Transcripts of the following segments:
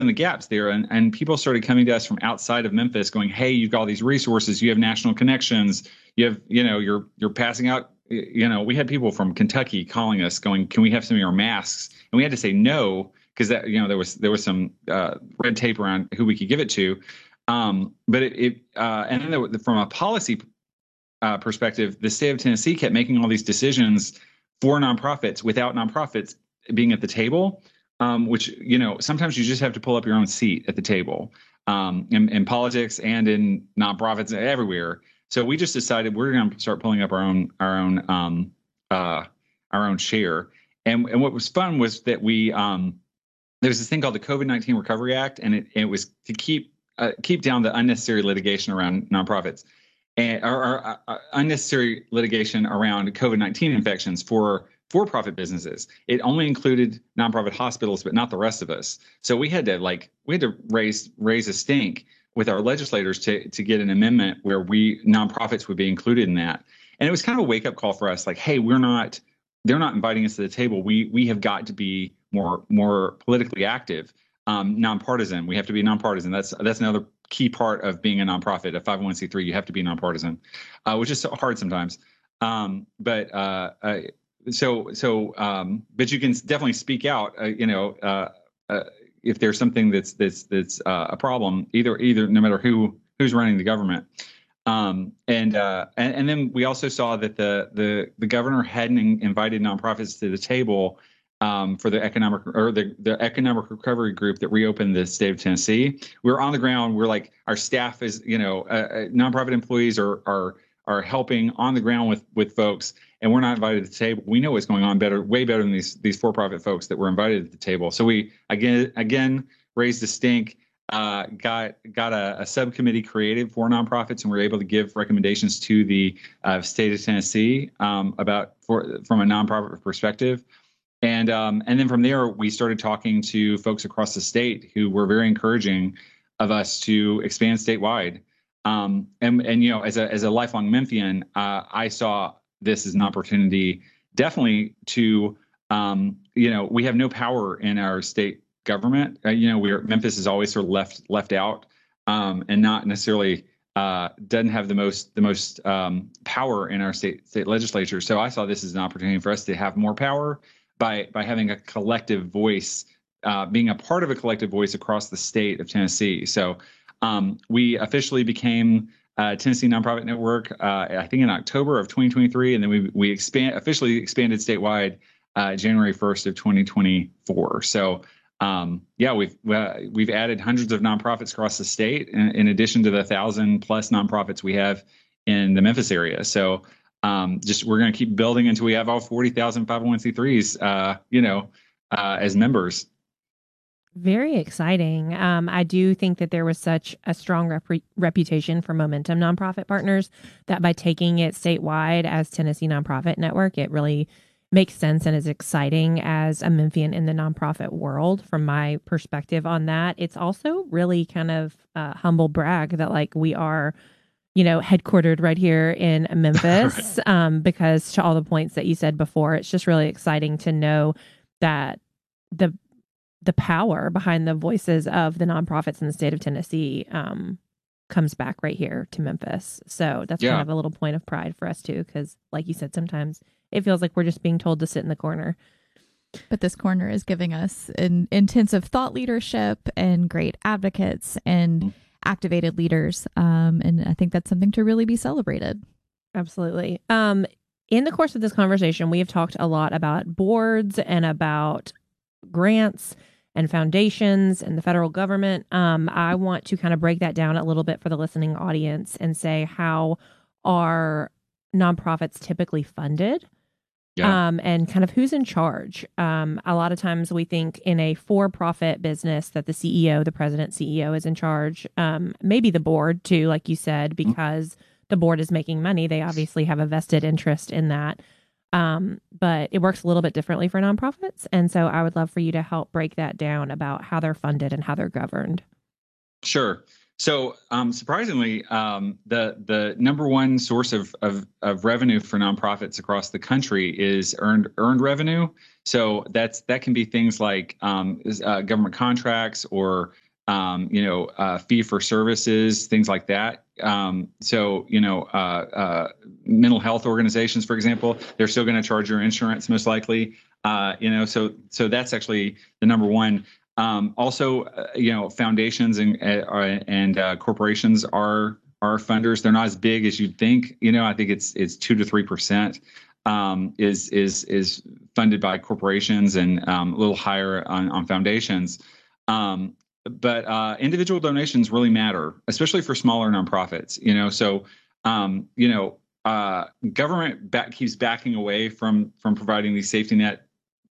in the gaps there, and people started coming to us from outside of Memphis going, hey, you've got all these resources, you have national connections, you have, you're passing out, we had people from Kentucky calling us going, can we have some of your masks? And we had to say no, because that, there was some red tape around who we could give it to. But and then from a policy perspective, the state of Tennessee kept making all these decisions for nonprofits without nonprofits being at the table, which, sometimes you just have to pull up your own seat at the table, in politics and in nonprofits everywhere. So we just decided we're going to start pulling up our own share. And what was fun was that there was this thing called the COVID-19 Recovery Act, and it was to keep down the unnecessary litigation around nonprofits and or unnecessary litigation around COVID-19 infections for-profit businesses. It only included nonprofit hospitals, but not the rest of us. So we had to raise a stink with our legislators to get an amendment where nonprofits would be included in that. And it was kind of a wake up call for us, like, hey, they're not inviting us to the table. We have got to be more politically active, nonpartisan. We have to be nonpartisan. That's another key part of being a nonprofit, a 501c3. You have to be nonpartisan, which is so hard sometimes. But you can definitely speak out, if there's something that's a problem, either no matter who's running the government. And then we also saw that the governor hadn't invited nonprofits to the table for the economic recovery group that reopened the state of Tennessee. We were on the ground. We're like, our staff is, nonprofit employees are helping on the ground with folks, and we're not invited to the table. We know what's going on way better than these for-profit folks that were invited to the table. So we again raised a stink, got a subcommittee created for nonprofits, and we were able to give recommendations to the state of Tennessee from a nonprofit perspective. And then from there, we started talking to folks across the state who were very encouraging of us to expand statewide. And as a lifelong Memphian, I saw this as an opportunity, definitely to we have no power in our state government. Memphis is always sort of left out, and not necessarily doesn't have the most power in our state legislature. So I saw this as an opportunity for us to have more power by having a collective voice, being a part of a collective voice across the state of Tennessee. So we officially became Tennessee Nonprofit Network, I think in October of 2023, and then we officially expanded statewide January 1st of 2024. So we've added hundreds of nonprofits across the state, in addition to the 1,000+ nonprofits we have in the Memphis area. So we're going to keep building until we have all 40,000 501c3s, as members. Very exciting. I do think that there was such a strong reputation for Momentum Nonprofit Partners that by taking it statewide as Tennessee Nonprofit Network, it really makes sense and is exciting as a Memphian in the nonprofit world. From my perspective on that, it's also really kind of a humble brag that we are, headquartered right here in Memphis, right. Because to all the points that you said before, it's just really exciting to know that the power behind the voices of the nonprofits in the state of Tennessee comes back right here to Memphis. So that's kind of a little point of pride for us too, because like you said, sometimes it feels like we're just being told to sit in the corner. But this corner is giving us an intensive thought leadership and great advocates and activated leaders. And I think that's something to really be celebrated. Absolutely. In the course of this conversation, we have talked a lot about boards and about grants and foundations and the federal government. I want to kind of break that down a little bit for the listening audience and say, how are nonprofits typically funded? And kind of who's in charge. A lot of times we think in a for-profit business that the CEO, the president CEO is in charge. Maybe the board too, like you said, because the board is making money. They obviously have a vested interest in that. But it works a little bit differently for nonprofits. And so I would love for you to help break that down about how they're funded and how they're governed. Sure. So surprisingly, the number one source of revenue for nonprofits across the country is earned revenue. So that can be things like government contracts or fee for services, things like that. Mental health organizations, for example, they're still going to charge your insurance most likely. So that's actually the number one. Also, foundations and corporations are funders. They're not as big as you'd think. I think it's 2 to 3% is funded by corporations and a little higher on foundations. But individual donations really matter, especially for smaller nonprofits. Government keeps backing away from providing these safety net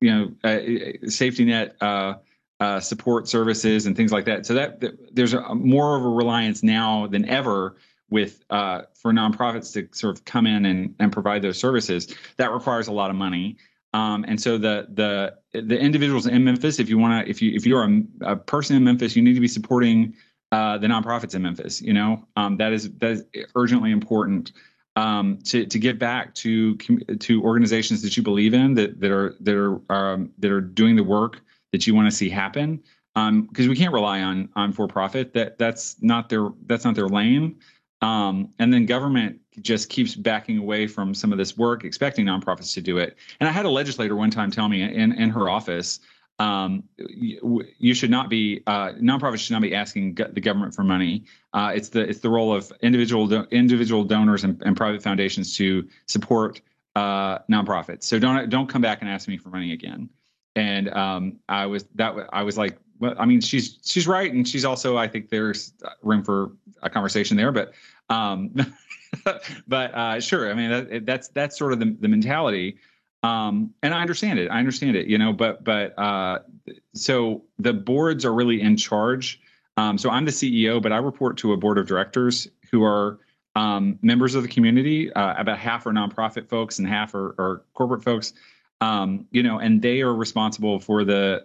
support services and things like that. So that there's more of a reliance now than ever for nonprofits to sort of come in and provide those services. That requires a lot of money. And so the individuals in Memphis, if you're a person in Memphis, you need to be supporting the nonprofits in Memphis. That is urgently important to give back to organizations that you believe in that are doing the work that you want to see happen. Because we can't rely on for-profit. That's not their lane. And then government just keeps backing away from some of this work, expecting nonprofits to do it. And I had a legislator one time tell me in her office, you should not be nonprofits should not be asking the government for money. It's the role of individual donors and private foundations to support nonprofits. So don't come back and ask me for money again. And I was like, well, I mean, she's right, and she's also, I think there's room for a conversation there, but sure. I mean, that's sort of the mentality, and I understand it. But so the boards are really in charge. So I'm the CEO, but I report to a board of directors who are members of the community. About half are nonprofit folks and half are corporate folks. And they are responsible for the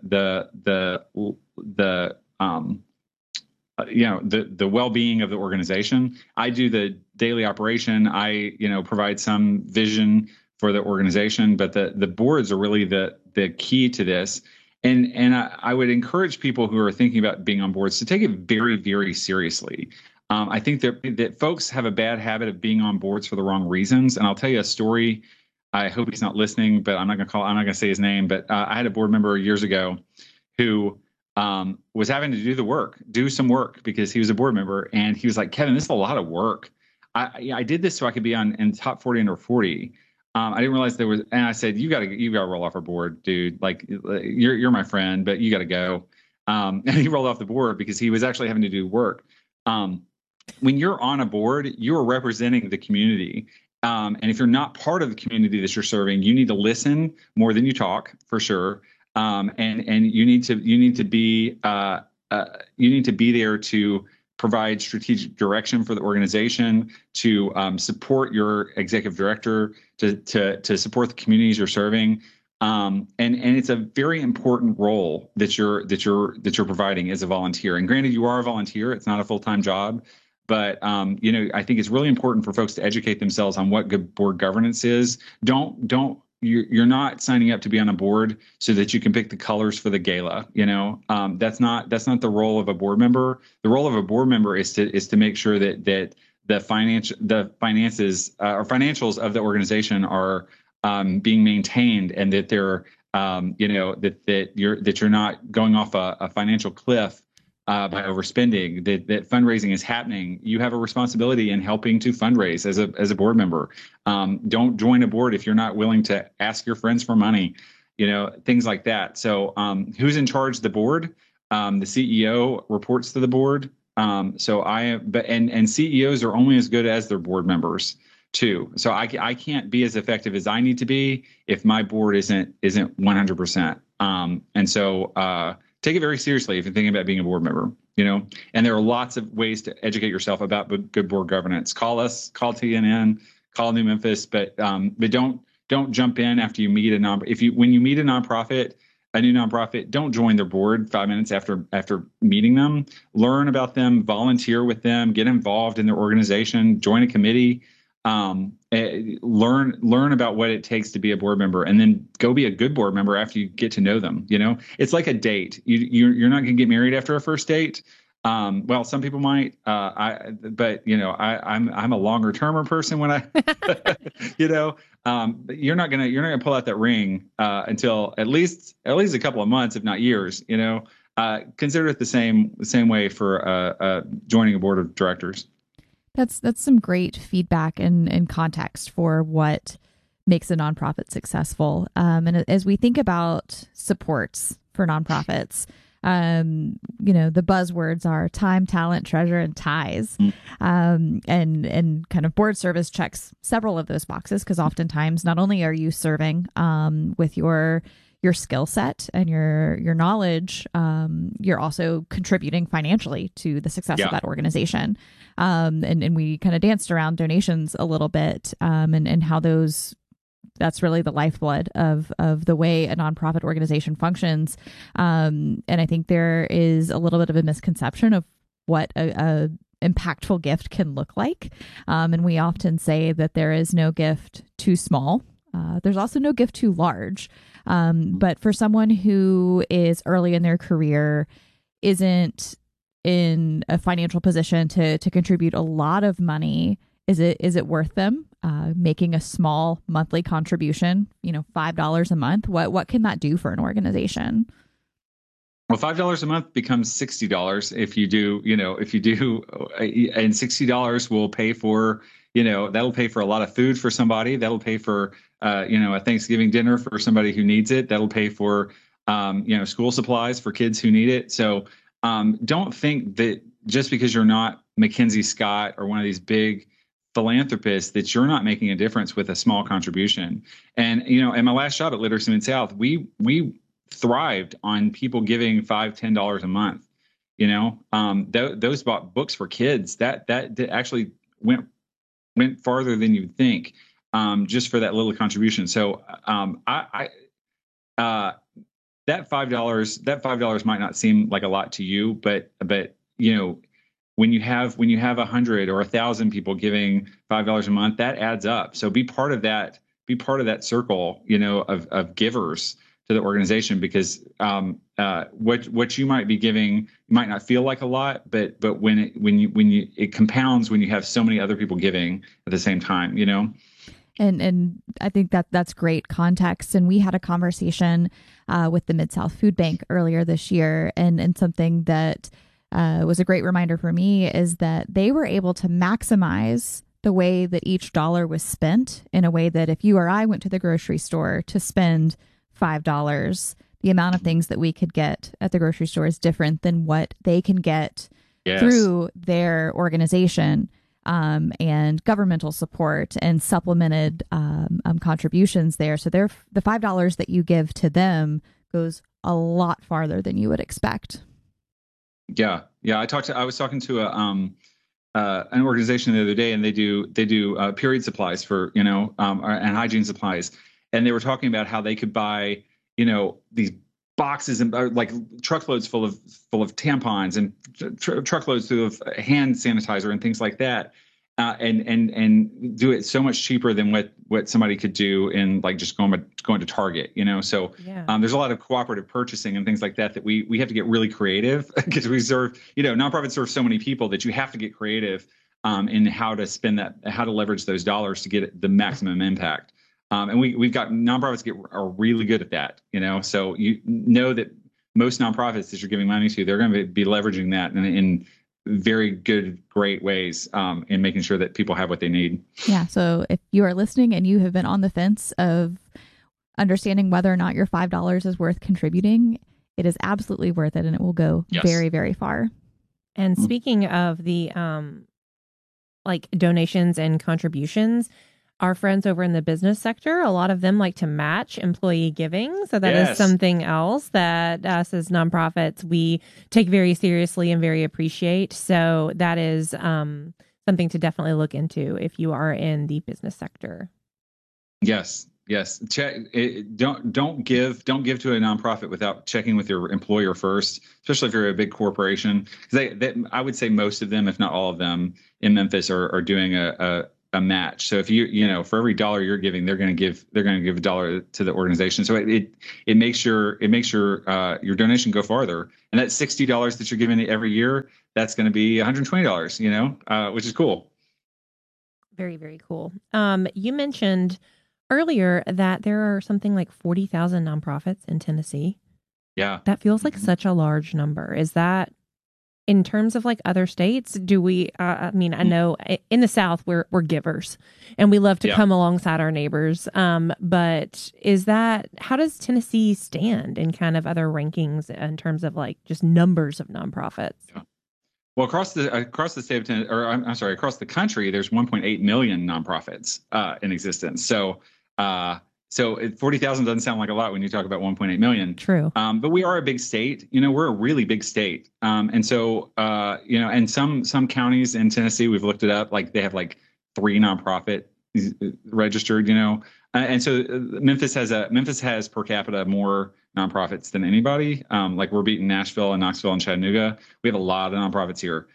well-being of the organization. I do the daily operation. I, provide some vision for the organization, but the boards are really the key to this. And I would encourage people who are thinking about being on boards to take it very, very seriously. I think that folks have a bad habit of being on boards for the wrong reasons. And I'll tell you a story. I hope he's not listening, but I'm not going to say his name. But I had a board member years ago who was having to do some work because he was a board member, and he was like, "Kevin, this is a lot of work. I did this so I could be in top 40 under 40. I didn't realize there was." And I said, "You got to roll off our board, dude. Like you're my friend, but you got to go." And he rolled off the board because he was actually having to do work. When you're on a board, you are representing the community. And if you're not part of the community that you're serving, you need to listen more than you talk, for sure. And you need to be there to provide strategic direction for the organization, to support your executive director, to support the communities you're serving. And it's a very important role that you're providing as a volunteer. And granted, you are a volunteer; it's not a full-time job. But I think it's really important for folks to educate themselves on what good board governance is. You're not signing up to be on a board so that you can pick the colors for the gala. That's not the role of a board member. The role of a board member is to make sure that the finances or financials of the organization are being maintained, and that they're that you're not going off a financial cliff by overspending, that fundraising is happening. You have a responsibility in helping to fundraise as a board member. Don't join a board if you're not willing to ask your friends for money, things like that. So who's in charge of the board? The CEO reports to the board. And CEOs are only as good as their board members too. So I can't be as effective as I need to be if my board isn't 100%. And so take it very seriously if you're thinking about being a board member, and there are lots of ways to educate yourself about good board governance. Call us, call TNN, call New Memphis, but don't jump in after you meet when you meet a nonprofit, a new nonprofit, don't join their board 5 minutes after meeting them. Learn about them, volunteer with them, get involved in their organization, join a committee, learn about what it takes to be a board member, and then go be a good board member after you get to know them. It's like a date. You're not going to get married after a first date. Well, some people might, I'm a longer termer person when I, you're not gonna pull out that ring, until at least a couple of months, if not years, consider it the same way for, joining a board of directors. That's some great feedback and context for what makes a nonprofit successful. And as we think about supports for nonprofits, the buzzwords are time, talent, treasure, and ties. And kind of board service checks several of those boxes, because oftentimes not only are you serving with your skill set and your knowledge, you're also contributing financially to the success of that organization. And we kind of danced around donations a little bit, and how that's really the lifeblood of the way a nonprofit organization functions. And I think there is a little bit of a misconception of what a impactful gift can look like. And we often say that there is no gift too small. There's also no gift too large. But for someone who is early in their career, isn't in a financial position to contribute a lot of money, is it worth them making a small monthly contribution, $5 a month? What can that do for an organization? Well, $5 a month becomes $60 if you do, and $60 will pay for, that'll pay for a lot of food for somebody. That'll pay for, a Thanksgiving dinner for somebody who needs it. That'll pay for, school supplies for kids who need it. So don't think that just because you're not Mackenzie Scott or one of these big philanthropists that you're not making a difference with a small contribution. And, in my last job at Literacy Mid-South, we thrived on people giving $5, $10 a month. Those bought books for kids that actually went farther than you'd think, just for that little contribution. So that $5 might not seem like a lot to you, but when you have 100 or 1,000 people giving $5 a month, that adds up. So be part of that circle, of givers to the organization, because what you might be giving might not feel like a lot, but when it compounds when you have so many other people giving at the same time, And I think that's great context. And we had a conversation with the Mid-South Food Bank earlier this year, and something that was a great reminder for me is that they were able to maximize the way that each dollar was spent, in a way that if you or I went to the grocery store to spend $5, the amount of things that we could get at the grocery store is different than what they can get through their organization, and governmental support and supplemented contributions there. So the $5 that you give to them goes a lot farther than you would expect. Yeah. I was talking to an organization the other day, and they do period supplies for, and hygiene supplies. And they were talking about how they could buy, these boxes and like truckloads full of tampons and truckloads full of hand sanitizer and things like that. And do it so much cheaper than what somebody could do in like just going to Target, So there's a lot of cooperative purchasing and things like that we have to get really creative, because we serve, nonprofits serve so many people that you have to get creative in how to spend how to leverage those dollars to get the maximum impact. And we've got nonprofits are really good at that, So that most nonprofits that you're giving money to, they're going to be leveraging that in very good, great ways, in making sure that people have what they need. Yeah. So if you are listening and you have been on the fence of understanding whether or not your $5 is worth contributing, it is absolutely worth it, and it will go very, very far. And speaking of the donations and contributions, our friends over in the business sector, a lot of them like to match employee giving. So that is something else that us as nonprofits, we take very seriously and very appreciate. So that is something to definitely look into if you are in the business sector. Yes. Yes. Don't give to a nonprofit without checking with your employer first, especially if you're a big corporation. I would say most of them, if not all of them, in Memphis are doing a match. So if for every dollar you're giving, they're going to give a dollar to the organization. So it makes your your donation go farther. And that $60 that you're giving every year, that's going to be $120. Which is cool. Very, very cool. You mentioned earlier that there are something like 40,000 nonprofits in Tennessee. Yeah. That feels like such a large number. Is that in terms of like other states? Do we, I know in the South, we're givers and we love to come alongside our neighbors. But how does Tennessee stand in kind of other rankings in terms of like just numbers of nonprofits? Yeah. Well, across the state of Tennessee, or I'm sorry, across the country, there's 1.8 million nonprofits in existence. So 40,000 doesn't sound like a lot when you talk about 1.8 million. True. But we are a big state. We're a really big state. And some counties in Tennessee, we've looked it up, like they have like 3 nonprofit registered. And so Memphis has per capita more nonprofits than anybody. Like we're beating Nashville and Knoxville and Chattanooga. We have a lot of nonprofits here.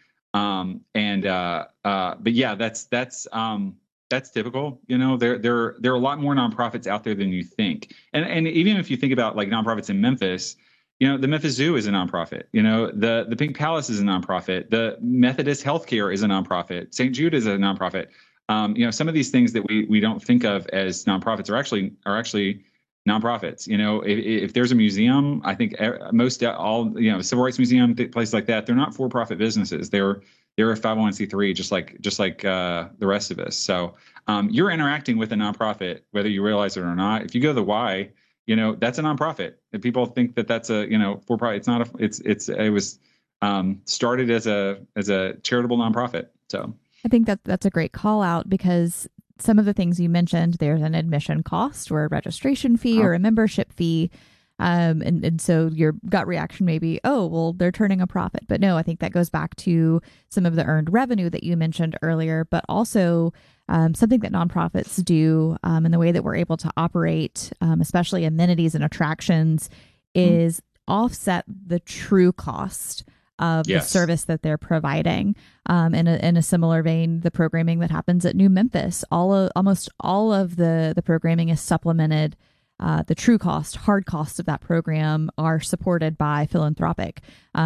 But yeah, that's typical. There are a lot more nonprofits out there than you think. And even if you think about like nonprofits in Memphis, the Memphis Zoo is a nonprofit. The Pink Palace is a nonprofit. The Methodist Healthcare is a nonprofit. St. Jude is a nonprofit. Some of these things that we don't think of as nonprofits are actually nonprofits. If there's a museum, I think most all civil rights museum, places like that, they're not for-profit businesses. They're a 501c3, just like the rest of us. So you're interacting with a nonprofit, whether you realize it or not. If you go to the Y, that's a nonprofit. If people think that that's a for-profit, it's not. It was started as a charitable nonprofit. So I think that's a great call out, because some of the things you mentioned, there's an admission cost or a registration fee or a membership fee. And so your gut reaction may be, oh, well, they're turning a profit. But no, I think that goes back to some of the earned revenue that you mentioned earlier, but also something that nonprofits do in the way that we're able to operate, especially amenities and attractions, is offset the true cost of the service that they're providing. In a similar vein, the programming that happens at New Memphis, almost all of the programming is supplemented. The true cost, hard costs of that program are supported by philanthropic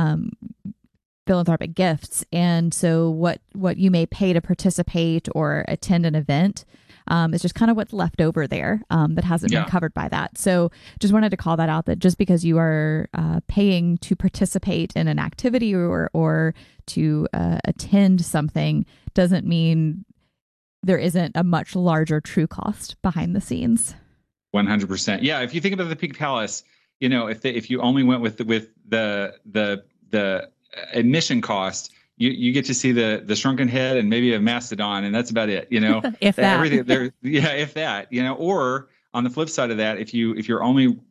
gifts. And so what you may pay to participate or attend an event is just kind of what's left over there that hasn't been covered by that. So just wanted to call that out, that just because you are paying to participate in an activity or to attend something doesn't mean there isn't a much larger true cost behind the scenes. 100%. Yeah. If you think about the Pink Palace, if you only went with the admission cost, you get to see the shrunken head and maybe a mastodon, and that's about it. If that. Everything there, if that. Or on the flip side of that, if they're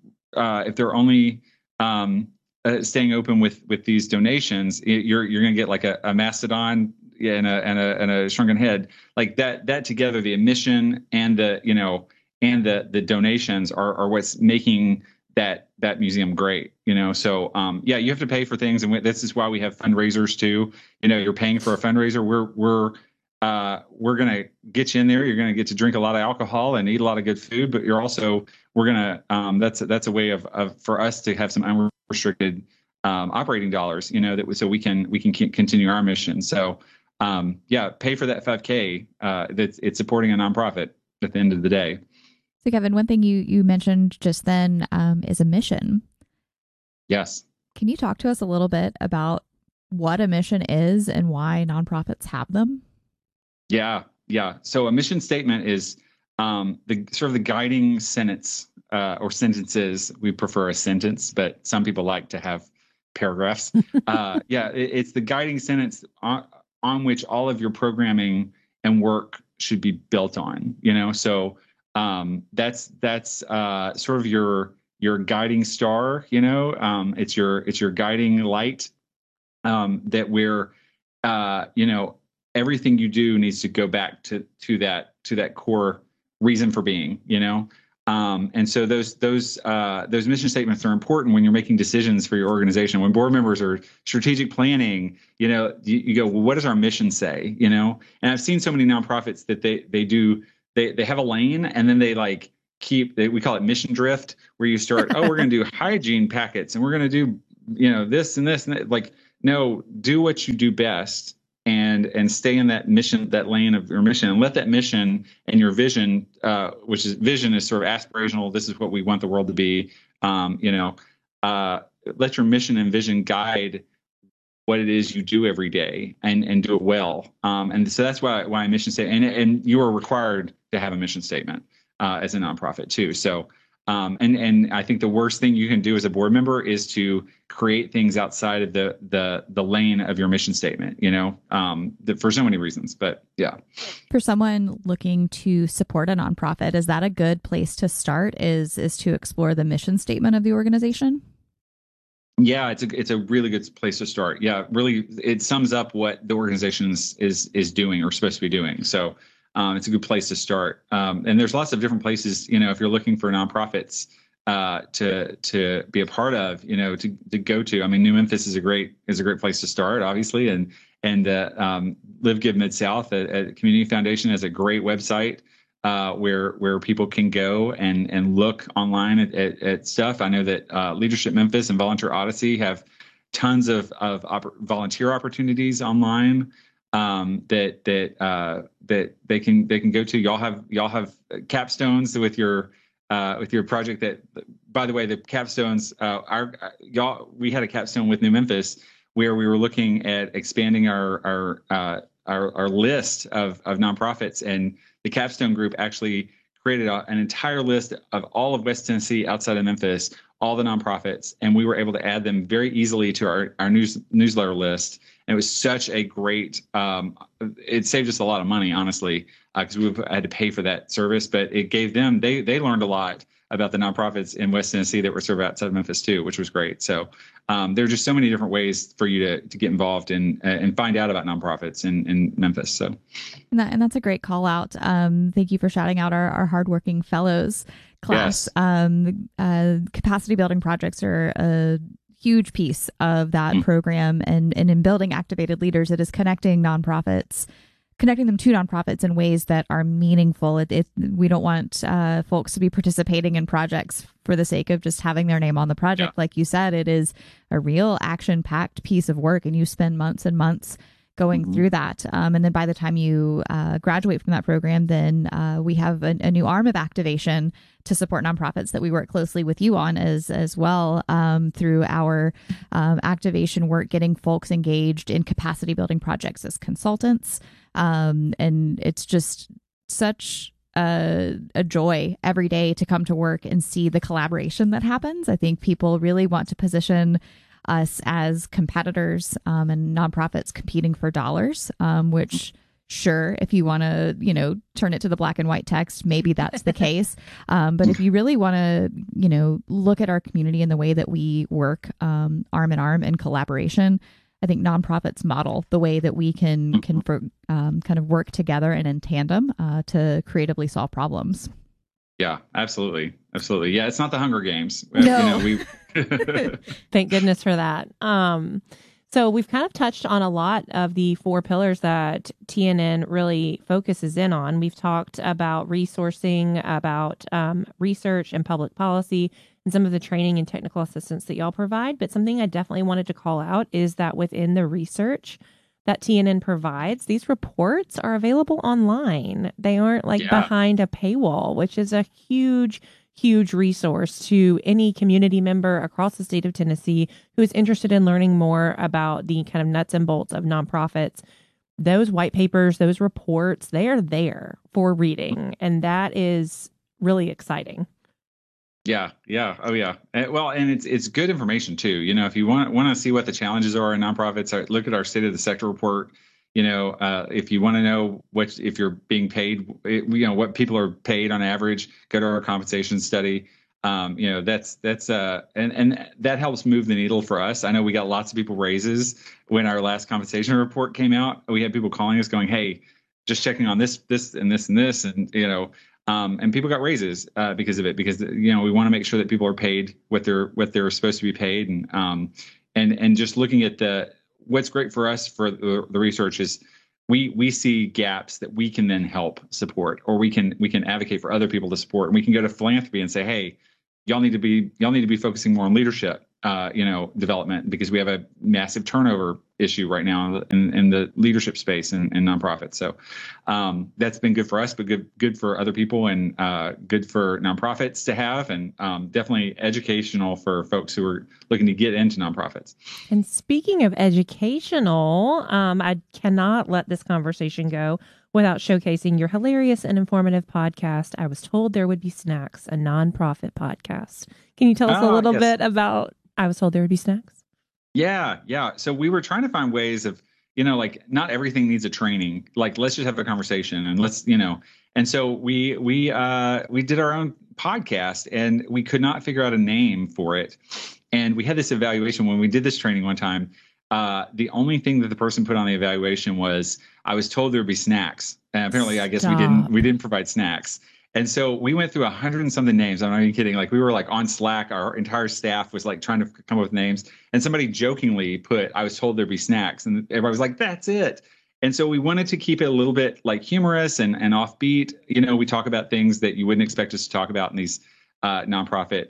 only staying open with these donations, you're going to get like a mastodon and a shrunken head, like that together. The admission and the donations are what's making that museum great. So you have to pay for things, and this is why we have fundraisers too. You're paying for a fundraiser. We're gonna get you in there. You're gonna get to drink a lot of alcohol and eat a lot of good food, but we're gonna that's a way of for us to have some unrestricted operating dollars. So we can continue our mission. So pay for that $5K. It's supporting a nonprofit at the end of the day. So Kevin, one thing you mentioned just then is a mission. Yes. Can you talk to us a little bit about what a mission is and why nonprofits have them? Yeah. So a mission statement is the guiding sentence or sentences. We prefer a sentence, but some people like to have paragraphs. It's the guiding sentence on which all of your programming and work should be built on. So that's sort of your guiding star. It's your guiding light. That we're everything you do needs to go back to that core reason for being. And so those mission statements are important when you're making decisions for your organization. When board members are strategic planning, you go, well, what does our mission say? And I've seen so many nonprofits that they have a lane, and then they like we call it mission drift, where you start, we're going to do hygiene packets, and we're going to do, this and this and that. Like, no, do what you do best, and stay in that mission, that lane of your mission, and let that mission and your vision, which is vision is sort of aspirational. This is what we want the world to be. Let your mission and vision guide what it is you do every day, and do it well. And so that's why a mission statement, and you are required to have a mission statement as a nonprofit too. So, and I think the worst thing you can do as a board member is to create things outside of the lane of your mission statement, for so many reasons. But yeah. For someone looking to support a nonprofit, is that a good place to start, is to explore the mission statement of the organization? Yeah, it's a really good place to start. Yeah, really, it sums up what the organization is doing or supposed to be doing. So it's a good place to start. And there's lots of different places, if you're looking for nonprofits to be a part of, to go to. I mean, New Memphis is a great place to start, obviously, and Live Give Mid-South, a community foundation, has a great website where people can go and look online at stuff. I know that Leadership Memphis and Volunteer Odyssey have tons of volunteer opportunities online that they can go to. Y'all have capstones with your project. That, by the way, the capstones, we had a capstone with New Memphis where we were looking at expanding our list of nonprofits, and the capstone group actually created an entire list of all of West Tennessee outside of Memphis, all the nonprofits, and we were able to add them very easily to our newsletter list. And it was such a great, it saved us a lot of money, honestly, because we had to pay for that service, but it gave them, they learned a lot about the nonprofits in West Tennessee that were served outside of Memphis too, which was great. So there are just so many different ways for you to get involved and find out about nonprofits in Memphis. So, and that's a great call out. Thank you for shouting out our hardworking fellows class. Yes. Capacity building projects are a huge piece of that program, and in building activated leaders, it is connecting them to nonprofits in ways that are meaningful. We don't want folks to be participating in projects for the sake of just having their name on the project. Yeah. Like you said, it is a real action-packed piece of work, and you spend months and months going through that. And then by the time you graduate from that program, then we have a new arm of activation to support nonprofits that we work closely with you on as well, through our activation work, getting folks engaged in capacity building projects as consultants. And it's just such a joy every day to come to work and see the collaboration that happens. I think people really want to position us as competitors, and nonprofits competing for dollars, which sure, if you want to, turn it to the black and white text, maybe that's the case. But if you really want to, look at our community and the way that we work arm in arm in collaboration, I think nonprofits model the way that we can kind of work together and in tandem to creatively solve problems. Yeah, absolutely. Absolutely. Yeah, it's not the Hunger Games. No. Thank goodness for that. So we've kind of touched on a lot of the 4 pillars that TNN really focuses in on. We've talked about resourcing, about research and public policy, and some of the training and technical assistance that y'all provide. But something I definitely wanted to call out is that within the research that TNN provides, these reports are available online. They aren't behind a paywall, which is a huge resource to any community member across the state of Tennessee who is interested in learning more about the kind of nuts and bolts of nonprofits. Those white papers, those reports, they are there for reading. And that is really exciting. Yeah. Oh, yeah. And it's good information too. If you want to see what the challenges are in nonprofits, look at our State of the Sector report. If you want to know if you're being paid, what people are paid on average, go to our compensation study. That's and that helps move the needle for us. I know we got lots of people raises when our last compensation report came out. We had people calling us going, "Hey, just checking on this, and this, and this," and And people got raises because of it, because we want to make sure that people are paid what they're supposed to be paid, and just looking at what's great for us for the research is we see gaps that we can then help support, or we can advocate for other people to support, and we can go to philanthropy and say, hey, y'all need to be focusing more on leadership development, because we have a massive turnover issue right now in the leadership space in nonprofits. So that's been good for us, but good for other people, and good for nonprofits to have, and definitely educational for folks who are looking to get into nonprofits. And speaking of educational, I cannot let this conversation go without showcasing your hilarious and informative podcast, I Was Told There Would Be Snacks, a nonprofit podcast. Can you tell us a little bit about I Was Told There Would Be Snacks? Yeah. So we were trying to find ways of, like, not everything needs a training. Like, let's just have a conversation, and let's, and so we did our own podcast, and we could not figure out a name for it. And we had this evaluation when we did this training one time. The only thing that the person put on the evaluation was, I was told there would be snacks. And apparently, I guess we didn't provide snacks. And so we went through 100 and something names. I'm not even kidding. Like, we were like on Slack, our entire staff was like trying to come up with names. And somebody jokingly put, I was told there'd be snacks. And everybody was like, that's it. And so we wanted to keep it a little bit like humorous and offbeat. We talk about things that you wouldn't expect us to talk about in these nonprofit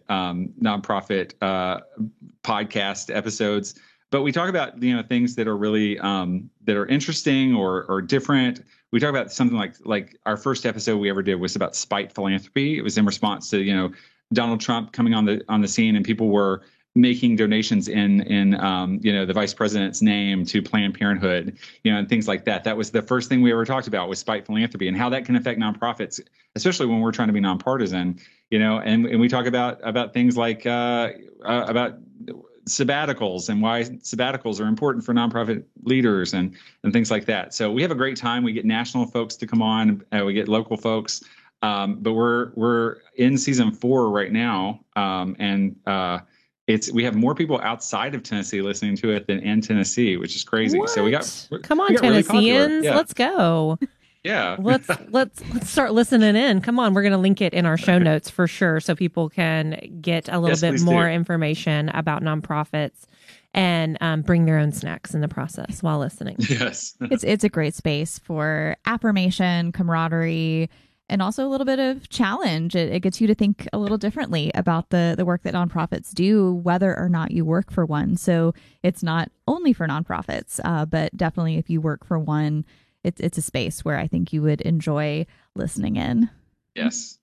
podcast episodes. But we talk about, things that are really that are interesting or different. We talk about something like our first episode we ever did was about spite philanthropy. It was in response to, Donald Trump coming on the scene, and people were making donations in the vice president's name to Planned Parenthood, and things like that. That was the first thing we ever talked about, was spite philanthropy and how that can affect nonprofits, especially when we're trying to be nonpartisan, and we talk about things like about sabbaticals and why sabbaticals are important for nonprofit leaders and things like that. So we have a great time. We get national folks to come on, we get local folks, but we're in season 4 right now, and we have more people outside of Tennessee listening to it than in Tennessee, which is crazy. What? So we got Tennesseans, really let's go. Yeah. let's start listening in. Come on, we're going to link it in our show notes for sure, so people can get a little bit more information about nonprofits and bring their own snacks in the process while listening. Yes. It's a great space for affirmation, camaraderie, and also a little bit of challenge. It gets you to think a little differently about the work that nonprofits do, whether or not you work for one. So it's not only for nonprofits, but definitely if you work for one, it's a space where I think you would enjoy listening in. Yes.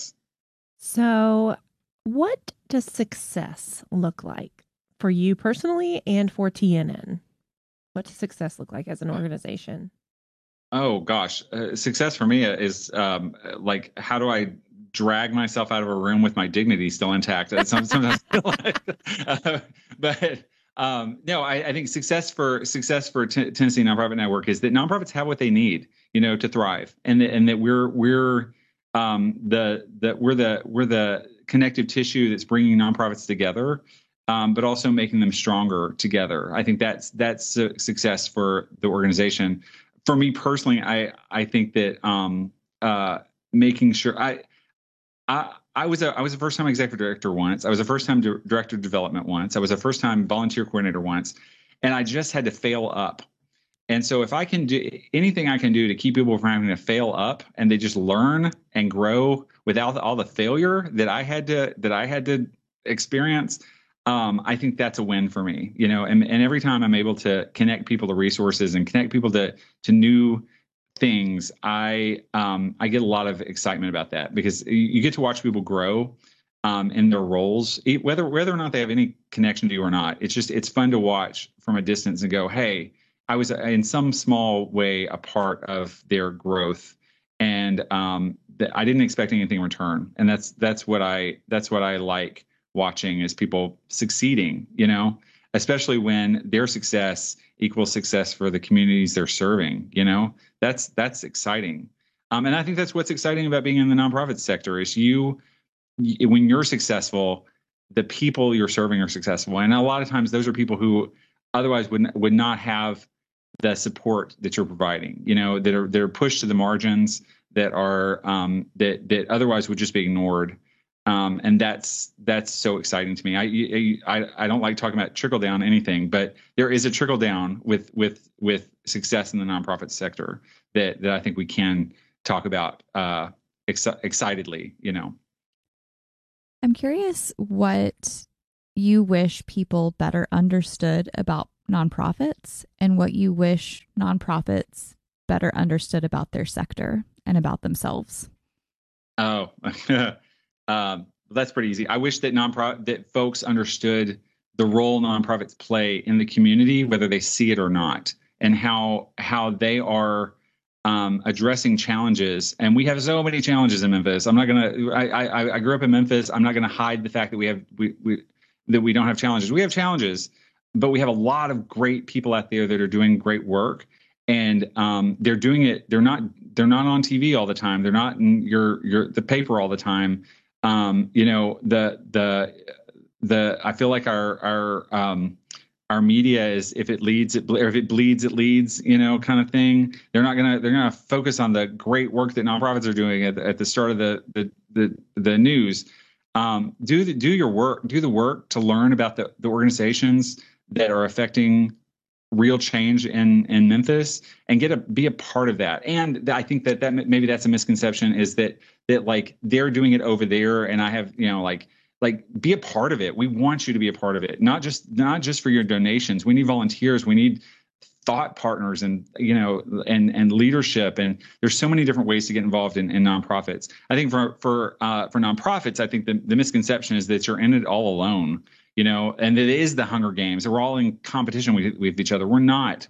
So what does success look like for you personally and for TNN? What does success look like as an organization? Oh, gosh. Success for me is like, how do I drag myself out of a room with my dignity still intact? Sometimes, but no, I think success for Tennessee Nonprofit Network is that nonprofits have what they need, to thrive, and that we're the connective tissue that's bringing nonprofits together, but also making them stronger together. I think that's success for the organization. For me personally, I think that making sure I was a first-time executive director once. I was a first-time director of development once. I was a first-time volunteer coordinator once, and I just had to fail up. And so if I can do anything I can do to keep people from having to fail up, and they just learn and grow without all the failure that I had to experience, I think that's a win for me. And every time I'm able to connect people to resources and connect people to new things, I get a lot of excitement about that, because you get to watch people grow in their roles, whether or not they have any connection to you or not. It's fun to watch from a distance and go, hey, I was in some small way a part of their growth, and I didn't expect anything in return. And that's what I like watching, is people succeeding, especially when their success equals success for the communities they're serving. That's exciting. And I think that's what's exciting about being in the nonprofit sector is when you're successful, the people you're serving are successful. And a lot of times those are people who otherwise would not have the support that you're providing, that are pushed to the margins. that are that otherwise would just be ignored. And that's so exciting to me. I don't like talking about trickle down anything, but there is a trickle down with success in the nonprofit sector that I think we can talk about excitedly. I'm curious what you wish people better understood about nonprofits and what you wish nonprofits better understood about their sector and about themselves. Oh, that's pretty easy. I wish that that folks understood the role nonprofits play in the community, whether they see it or not, and how they are addressing challenges. And we have so many challenges in Memphis. I'm not gonna. I grew up in Memphis. I'm not gonna hide the fact that we don't have challenges. We have challenges, but we have a lot of great people out there that are doing great work, and they're doing it. They're not on TV all the time. They're not in the paper all the time. I feel like our media is, if it leads, or if it bleeds, it leads, kind of thing. They're gonna focus on the great work that nonprofits are doing at the start of the news. Do your work, do the work to learn about the organizations that are affecting real change in Memphis, and be a part of that. And I think that maybe that's a misconception, is that like they're doing it over there, and I have, like be a part of it. We want you to be a part of it, not just for your donations. We need volunteers. We need thought partners, and and leadership. And there's so many different ways to get involved in nonprofits. I think for nonprofits, I think the misconception is that you're in it all alone, and it is the Hunger Games. We're all in competition with each other. We're not.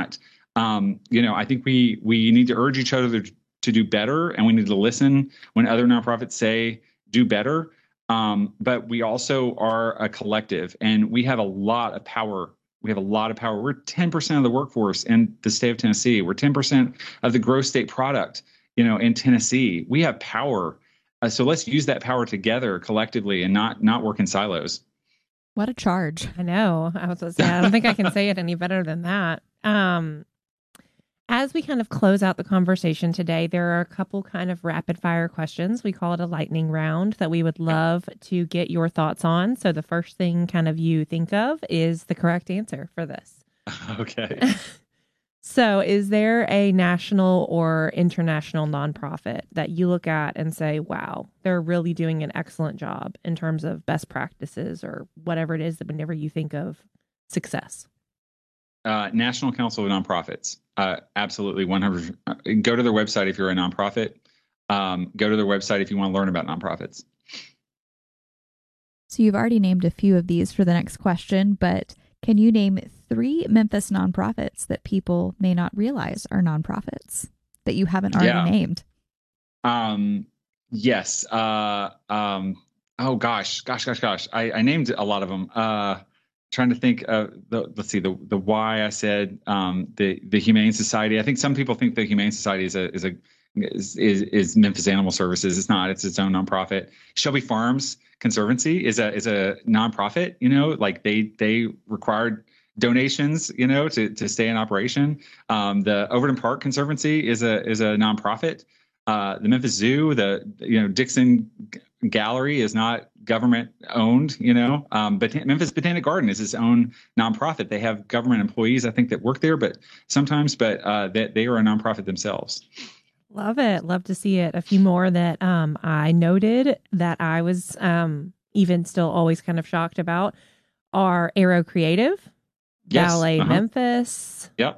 I think we need to urge each other to do better, and we need to listen when other nonprofits say do better. But we also are a collective, and we have a lot of power. We're 10% of the workforce in the state of Tennessee. We're 10% of the gross state product, in Tennessee. We have power. So let's use that power together collectively, and not work in silos. What a charge. I know. I was going to say, I don't think I can say it any better than that. As we kind of close out the conversation today, there are a couple kind of rapid fire questions. We call it a lightning round that we would love to get your thoughts on. So the first thing kind of you think of is the correct answer for this. Okay. So is there a national or international nonprofit that you look at and say, wow, they're really doing an excellent job in terms of best practices, or whatever it is that whenever you think of success? National Council of Nonprofits. Absolutely, 100%. Go to their website if you're a nonprofit. Go to their website if you want to learn about nonprofits. So you've already named a few of these for the next question, but can you name 3 Memphis nonprofits that people may not realize are nonprofits that you haven't already named? Yes. Oh gosh. I named a lot of them. Trying to think of let's see, the why I said the Humane Society. I think some people think the Humane Society is Memphis Animal Services. It's not. It's its own nonprofit. Shelby Farms Conservancy is a nonprofit. Like they required donations, to stay in operation. The Overton Park Conservancy is a nonprofit. The Memphis Zoo, the Dixon Gallery is not government owned, but Memphis Botanic Garden is its own nonprofit. They have government employees, I think, that work there, but sometimes, they are a nonprofit themselves. Love it. Love to see it. A few more that I noted that I was even still always kind of shocked about are Aero Creative, yes. Ballet Memphis. Yep.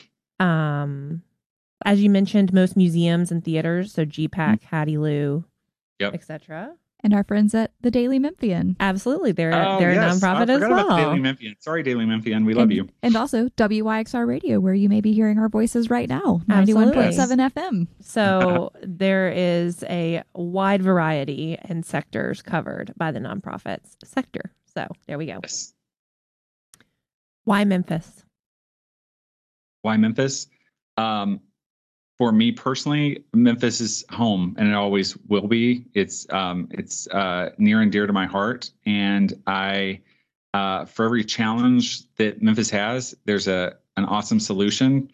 As you mentioned, most museums and theaters, so GPAC, Hattie Lou, yep, etc. And our friends at the Daily Memphian. Absolutely. They're a nonprofit as well. About the Daily Memphian. Sorry, Daily Memphian. We love you. And also WYXR Radio, where you may be hearing our voices right now, 91.7 FM. So there is a wide variety and sectors covered by the nonprofits sector. So there we go. Yes. Why Memphis? Why Memphis? For me personally, Memphis is home, and it always will be. It's near and dear to my heart, and I, for every challenge that Memphis has, there's an awesome solution.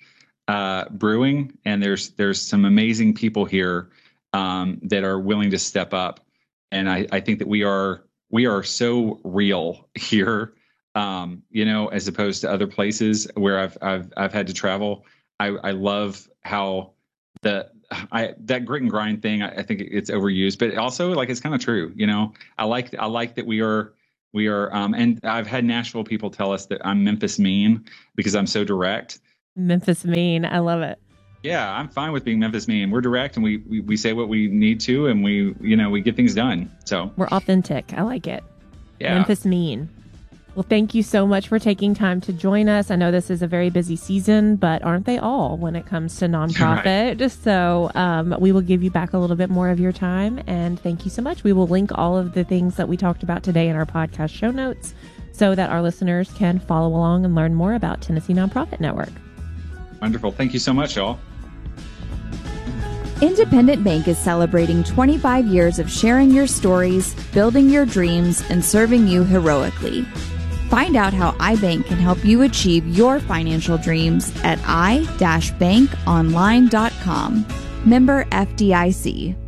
brewing, and there's some amazing people here that are willing to step up. And I think that we are so real here, as opposed to other places where I've had to travel. I love how that grit and grind thing. I think it's overused, but also like it's kind of true. I like that we are. And I've had Nashville people tell us that I'm Memphis mean because I'm so direct. Memphis mean, I love it. Yeah, I'm fine with being Memphis mean. We're direct and we say what we need to, and we get things done. So we're authentic. I like it. Yeah. Memphis mean. Well, thank you so much for taking time to join us. I know this is a very busy season, but aren't they all when it comes to nonprofit? Right. So we will give you back a little bit more of your time. And thank you so much. We will link all of the things that we talked about today in our podcast show notes so that our listeners can follow along and learn more about Tennessee Nonprofit Network. Wonderful. Thank you so much, y'all. Independent Bank is celebrating 25 years of sharing your stories, building your dreams, and serving you heroically. Find out how iBank can help you achieve your financial dreams at i-bankonline.com. Member FDIC.